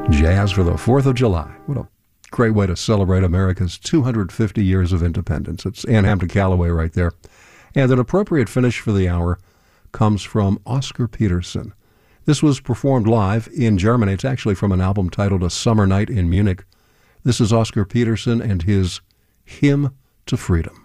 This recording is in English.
Jazz for the 4th of July. What a great way to celebrate America's 250 years of independence. It's Ann Hampton Callaway right there. And an appropriate finish for the hour comes from Oscar Peterson. This was performed live in Germany. It's actually from an album titled A Summer Night in Munich. This is Oscar Peterson and his Hymn to Freedom.